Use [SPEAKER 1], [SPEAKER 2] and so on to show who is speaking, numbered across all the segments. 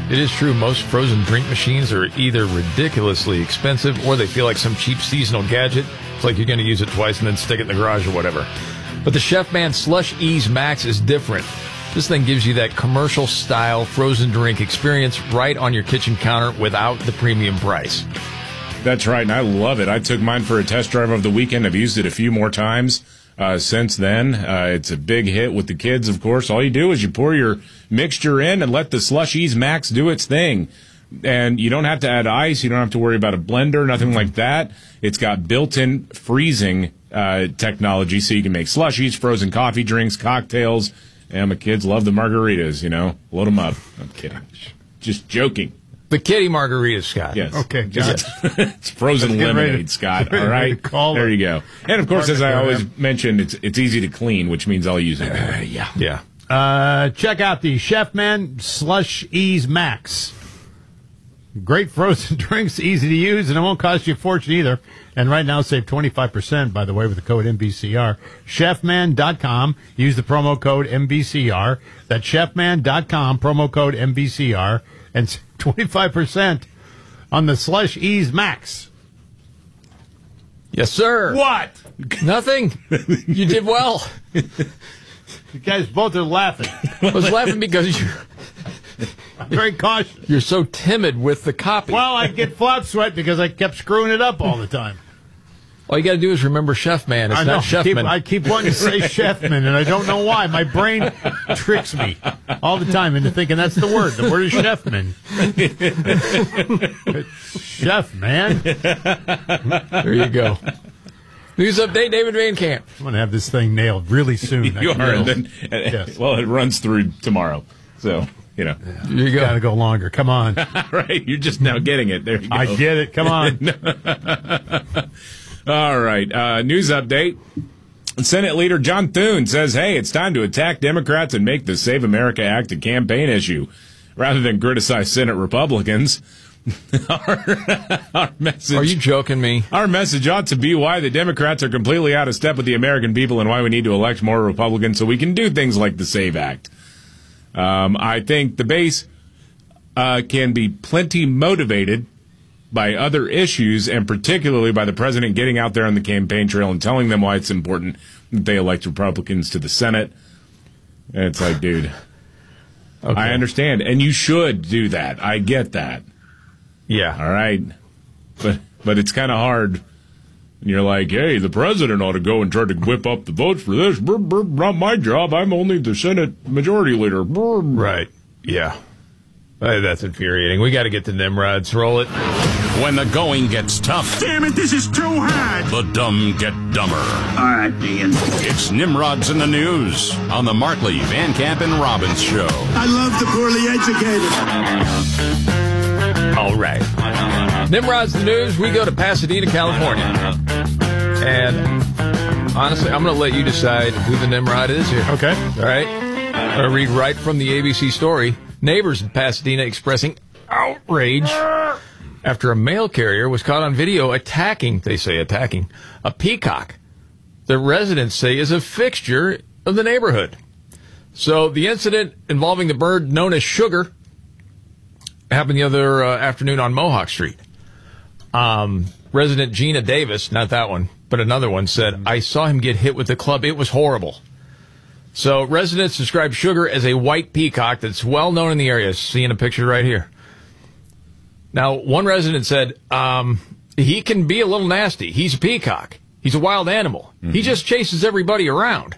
[SPEAKER 1] It is true. Most frozen drink machines are either ridiculously expensive or they feel like some cheap seasonal gadget. It's like you're going to use it twice and then stick it in the garage or whatever. But the Chef Man Slush Ease Max is different. This thing gives you that commercial-style frozen drink experience right on your kitchen counter without the premium price.
[SPEAKER 2] That's right, and I love it. I took mine for a test drive over the weekend. I've used it a few more times since then. It's a big hit with the kids, of course. All you do is you pour your mixture in and let the Slush Ease Max do its thing. And you don't have to add ice. You don't have to worry about a blender, nothing like that. It's got built-in freezing technology, so you can make slushies, frozen coffee drinks, cocktails. And my kids love the margaritas, Load them up. I'm kidding. Just joking.
[SPEAKER 1] The kitty margarita, Scott.
[SPEAKER 2] Yes.
[SPEAKER 3] Okay, got it.
[SPEAKER 2] It's frozen lemonade, Scott. All right? There you go. And, of course, as I always mentioned, it's easy to clean, which means I'll use it.
[SPEAKER 1] Yeah.
[SPEAKER 3] Check out the Chef Man Slush Ease Max. Great frozen drinks, easy to use, and it won't cost you a fortune either. And right now, save 25%, by the way, with the code MVCR. Chefman.com. Use the promo code MVCR. That's chefman.com, promo code MVCR. And 25% on the Slush Ease Max.
[SPEAKER 1] Yes, sir.
[SPEAKER 3] What?
[SPEAKER 1] Nothing. You did well.
[SPEAKER 3] You guys both are laughing.
[SPEAKER 1] I was laughing because
[SPEAKER 3] I'm very cautious.
[SPEAKER 1] you're so timid with the copy.
[SPEAKER 3] Well, I get flop sweat because I kept screwing it up all the time.
[SPEAKER 1] All you got to do is remember Chef Man. It's not Chefman.
[SPEAKER 3] I keep wanting to say Chefman, and I don't know why. My brain tricks me all the time into thinking that's the word. The word is Chefman. Chef, man.
[SPEAKER 1] There you go. News update, David Van Camp.
[SPEAKER 3] I'm going to have this thing nailed really soon.
[SPEAKER 2] You are. And then,
[SPEAKER 3] Yes.
[SPEAKER 2] Well, it runs through tomorrow. So,
[SPEAKER 1] Here you go.
[SPEAKER 3] Got to go longer. Come on.
[SPEAKER 2] Right. You're just now getting it. There you go.
[SPEAKER 3] I get it. Come on.
[SPEAKER 2] All right. News update. Senate Leader John Thune says, hey, it's time to attack Democrats and make the Save America Act a campaign issue rather than criticize Senate Republicans. Our message.
[SPEAKER 1] Are you joking me?
[SPEAKER 2] Our message ought to be why the Democrats are completely out of step with the American people and why we need to elect more Republicans so we can do things like the SAVE Act. I think the base can be plenty motivated by other issues, and particularly by the president getting out there on the campaign trail and telling them why it's important that they elect Republicans to the Senate. And it's like, dude, okay. I understand, and you should do that. I get that.
[SPEAKER 1] Yeah.
[SPEAKER 2] All right. But it's kind of hard. And you're like, hey, the president ought to go and try to whip up the votes for this. Not my job. I'm only the Senate majority leader.
[SPEAKER 1] Right. Yeah. That's infuriating. We got to get the Nimrods. Roll it.
[SPEAKER 4] When the going gets tough.
[SPEAKER 5] Damn it, this is too hard.
[SPEAKER 4] The dumb get dumber.
[SPEAKER 5] All right, Ian.
[SPEAKER 4] It's Nimrods in the News on the Markley, Van Camp, and Robbins Show.
[SPEAKER 5] I love the poorly educated.
[SPEAKER 1] All right. Nimrod's the News. We go to Pasadena, California. And honestly, I'm going to let you decide who the Nimrod is here.
[SPEAKER 3] Okay.
[SPEAKER 1] All right? I'm going to read right from the ABC story. Neighbors in Pasadena expressing outrage after a mail carrier was caught on video attacking a peacock that residents say is a fixture of the neighborhood. So the incident involving the bird known as Sugar happened the other afternoon on Mohawk Street. Resident Gina Davis, not that one, but another one, said, I saw him get hit with the club. It was horrible. So residents describe Sugar as a white peacock that's well known in the area. Seeing a picture right here. Now, one resident said, he can be a little nasty. He's a peacock. He's a wild animal. Mm-hmm. He just chases everybody around.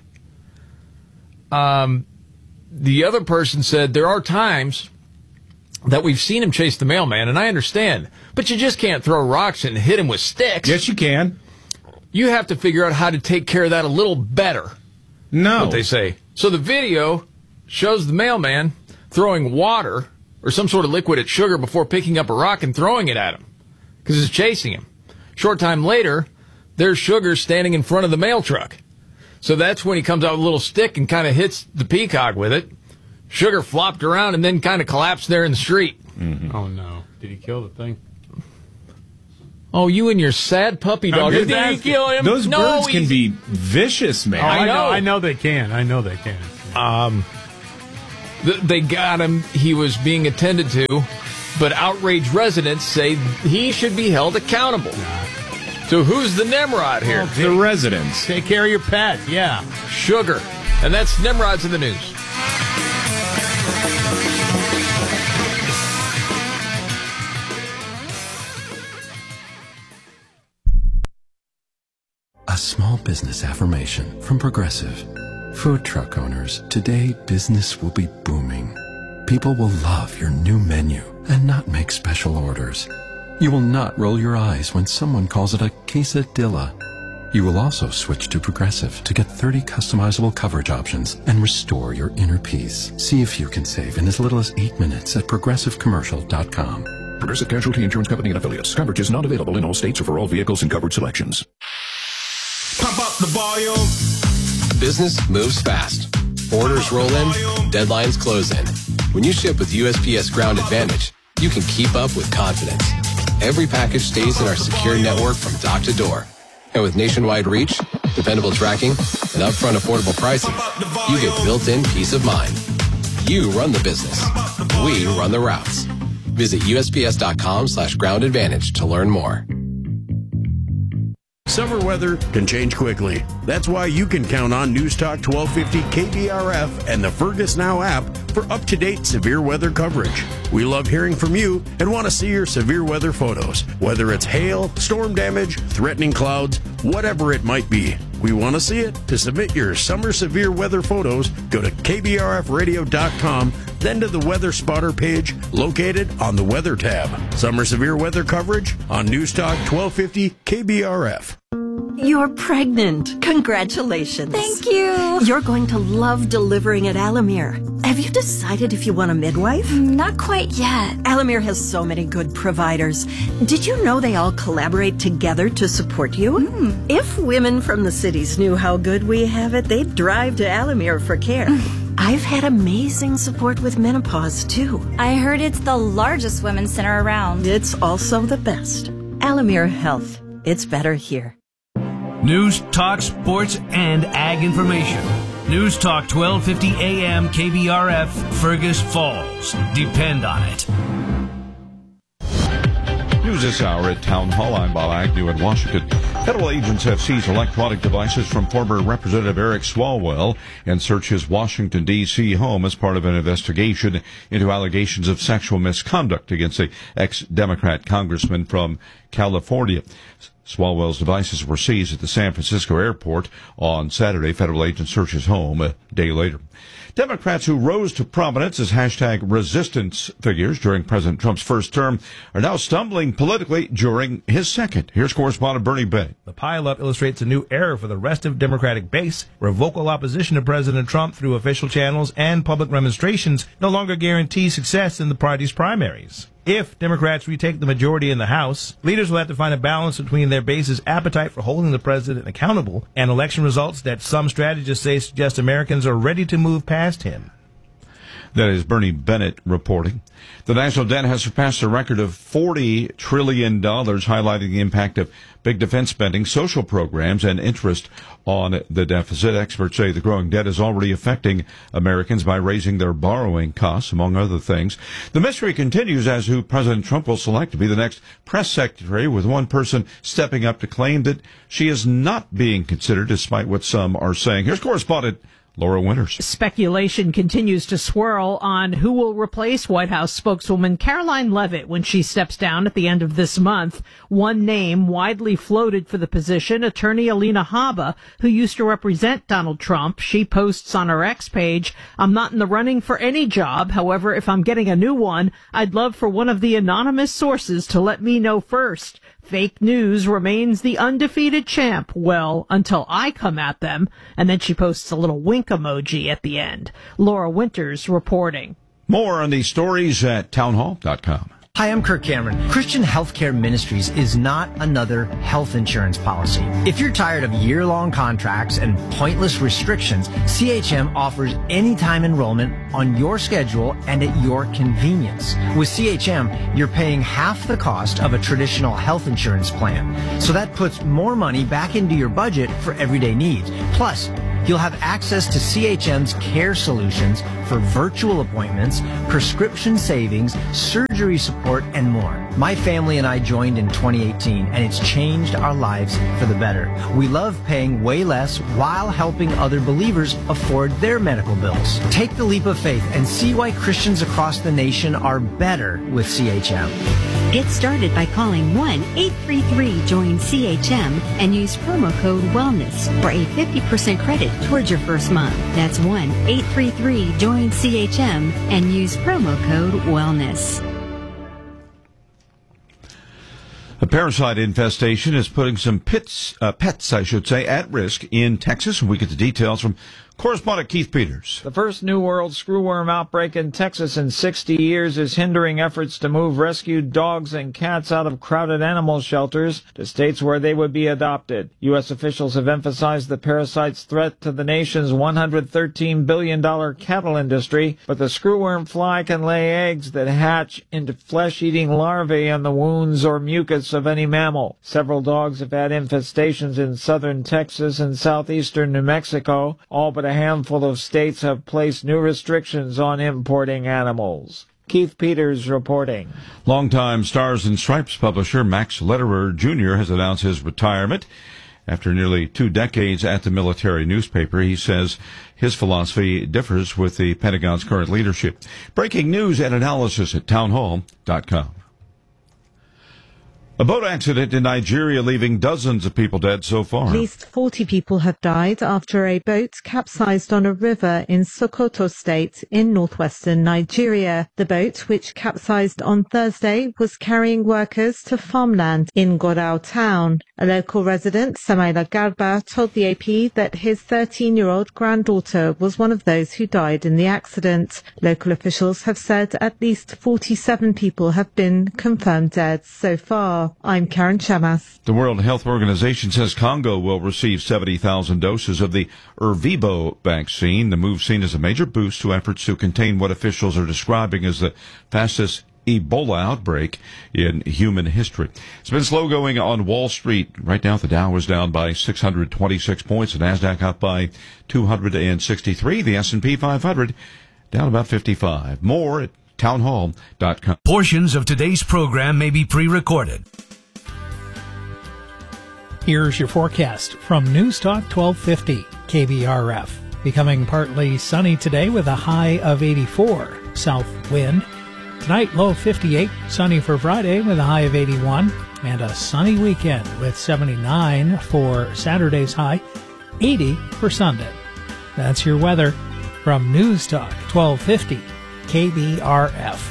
[SPEAKER 1] The other person said, there are times that we've seen him chase the mailman, and I understand, but you just can't throw rocks and hit him with sticks.
[SPEAKER 2] Yes, you can.
[SPEAKER 1] You have to figure out how to take care of that a little better.
[SPEAKER 2] No.
[SPEAKER 1] What they say. So the video shows the mailman throwing water or some sort of liquid at Sugar before picking up a rock and throwing it at him because it's chasing him. Short time later, there's Sugar standing in front of the mail truck. So that's when he comes out with a little stick and kind of hits the peacock with it. Sugar flopped around and then kind of collapsed there in the street.
[SPEAKER 3] Mm-hmm. Oh, no. Did he kill the thing?
[SPEAKER 1] Oh, you and your sad puppy dog. Did he kill him?
[SPEAKER 2] Those birds can be vicious, man.
[SPEAKER 3] Oh, I know they can.
[SPEAKER 1] They got him. He was being attended to. But outraged residents say he should be held accountable. So who's the Nimrod here?
[SPEAKER 2] The residents.
[SPEAKER 3] Take care of your pet, yeah.
[SPEAKER 1] Sugar. And that's Nimrods in the News.
[SPEAKER 6] A small business affirmation from Progressive. Food truck owners, today business will be booming. People will love your new menu and not make special orders. You will not roll your eyes when someone calls it a quesadilla. You will also switch to Progressive to get 30 customizable coverage options and restore your inner peace. See if you can save in as little as 8 minutes at progressivecommercial.com.
[SPEAKER 7] Progressive Casualty Insurance Company and Affiliates. Coverage is not available in all states or for all vehicles and coverage selections.
[SPEAKER 5] Pump up the volume.
[SPEAKER 8] Business moves fast. Orders roll in, deadlines close in. When you ship with USPS Ground Advantage, you can keep up with confidence. Every package stays in our secure network from dock to door. And with nationwide reach, dependable tracking, and upfront affordable pricing, you get built-in peace of mind. You run the business. We run the routes. Visit USPS.com/Ground Advantage to learn more.
[SPEAKER 9] Summer weather can change quickly. That's why you can count on News Talk 1250 KBRF and the Fergus Now app for up-to-date severe weather coverage. We love hearing from you and want to see your severe weather photos, whether it's hail, storm damage, threatening clouds, whatever it might be. We want to see it. To submit your summer severe weather photos, go to kbrfradio.com, then to the Weather Spotter page located on the Weather tab. Summer severe weather coverage on News Talk 1250 KBRF.
[SPEAKER 10] You're pregnant. Congratulations.
[SPEAKER 11] Thank you.
[SPEAKER 10] You're going to love delivering at Alamere. Have you decided if you want a midwife?
[SPEAKER 11] Not quite yet.
[SPEAKER 10] Alamere has so many good providers. Did you know they all collaborate together to support you? If women from the cities knew how good we have it, they'd drive to Alamere for care. I've had amazing support with menopause, too.
[SPEAKER 11] I heard it's the largest women's center around.
[SPEAKER 10] It's also the best. Alamere Health. It's better here.
[SPEAKER 12] News, talk, sports, and ag information. News Talk 1250 AM KBRF, Fergus Falls. Depend on it.
[SPEAKER 13] News this hour at Town Hall. I'm Bob Agnew in Washington. Federal agents have seized electronic devices from former Representative Eric Swalwell and searched his Washington, D.C. home as part of an investigation into allegations of sexual misconduct against the ex-Democrat congressman from California. Swalwell's devices were seized at the San Francisco airport on Saturday. Federal agents searched his home a day later. Democrats who rose to prominence as hashtag resistance figures during President Trump's first term are now stumbling politically during his second. Here's correspondent Bernie Bennett.
[SPEAKER 14] The pileup illustrates a new era for the restive Democratic base, where vocal opposition to President Trump through official channels and public demonstrations no longer guarantee success in the party's primaries. If Democrats retake the majority in the House, leaders will have to find a balance between their base's appetite for holding the president accountable and election results that some strategists say suggest Americans are ready to move past him.
[SPEAKER 13] That is Bernie Bennett reporting. The national debt has surpassed a record of $40 trillion, highlighting the impact of big defense spending, social programs, and interest on the deficit. Experts say the growing debt is already affecting Americans by raising their borrowing costs, among other things. The mystery continues as who President Trump will select to be the next press secretary, with one person stepping up to claim that she is not being considered, despite what some are saying. Here's correspondent Laura Winters.
[SPEAKER 15] Speculation continues to swirl on who will replace White House spokeswoman Caroline Leavitt when she steps down at the end of this month. One name widely floated for the position, attorney Alina Habba, who used to represent Donald Trump. She posts on her X page, "I'm not in the running for any job. However, if I'm getting a new one, I'd love for one of the anonymous sources to let me know first. Fake news remains the undefeated champ, well, until I come at them." And then she posts a little wink emoji at the end. Laura Winters reporting.
[SPEAKER 13] More on these stories at townhall.com.
[SPEAKER 16] Hi, I'm Kirk Cameron. Christian Healthcare Ministries is not another health insurance policy. If you're tired of year-long contracts and pointless restrictions, CHM offers anytime enrollment on your schedule and at your convenience. With CHM, you're paying half the cost of a traditional health insurance plan. So that puts more money back into your budget for everyday needs. Plus, You'll have access to CHM's care solutions for virtual appointments, prescription savings, surgery support, and more. My family and I joined in 2018, and it's changed our lives for the better. We love paying way less while helping other believers afford their medical bills. Take the leap of faith and see why Christians across the nation are better with CHM.
[SPEAKER 17] Get started by calling 1-833-JOIN-CHM and use promo code WELLNESS for a 50% credit towards your first month. That's 1-833-JOIN-CHM and use promo code WELLNESS.
[SPEAKER 13] A parasite infestation is putting some pets, at risk in Texas. And we get the details from correspondent Keith Peters.
[SPEAKER 18] The first New World screwworm outbreak in Texas in 60 years is hindering efforts to move rescued dogs and cats out of crowded animal shelters to states where they would be adopted. U.S. officials have emphasized the parasite's threat to the nation's $113 billion cattle industry, but the screwworm fly can lay eggs that hatch into flesh-eating larvae in the wounds or mucus of any mammal. Several dogs have had infestations in southern Texas and southeastern New Mexico, all but a handful of states have placed new restrictions on importing animals. Keith Peters reporting.
[SPEAKER 13] Longtime Stars and Stripes publisher Max Lederer Jr. has announced his retirement. After nearly 2 decades at the military newspaper, he says his philosophy differs with the Pentagon's current leadership. Breaking news and analysis at townhall.com. A boat accident in Nigeria leaving dozens of people dead so far.
[SPEAKER 19] At least 40 people have died after a boat capsized on a river in Sokoto State in northwestern Nigeria. The boat, which capsized on Thursday, was carrying workers to farmland in Godau town. A local resident, Samaila Garba, told the AP that his 13-year-old granddaughter was one of those who died in the accident. Local officials have said at least 47 people have been confirmed dead so far. I'm Karen Chamas.
[SPEAKER 13] The World Health Organization says Congo will receive 70,000 doses of the Ervebo vaccine. The move seen as a major boost to efforts to contain what officials are describing as the fastest Ebola outbreak in human history. It's been slow going on Wall Street. Right now, the Dow is down by 626 points. The NASDAQ up by 263. The S&P 500 down about 55. More at townhall.com.
[SPEAKER 12] Portions of today's program may be pre-recorded.
[SPEAKER 20] Here's your forecast from News Talk 1250 KBRF. Becoming partly sunny today with a high of 84. South wind. Tonight, low of 58. Sunny for Friday with a high of 81. And a sunny weekend with 79 for Saturday's high. 80 for Sunday. That's your weather from News Talk 1250 KBRF.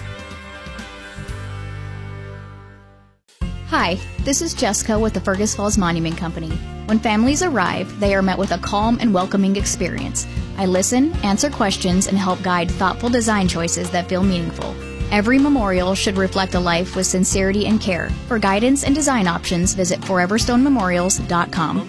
[SPEAKER 11] Hi, this is Jessica with the Fergus Falls Monument Company. When families arrive, they are met with a calm and welcoming experience. I listen, answer questions, and help guide thoughtful design choices that feel meaningful. Every memorial should reflect a life with sincerity and care. For guidance and design options, visit foreverstonememorials.com.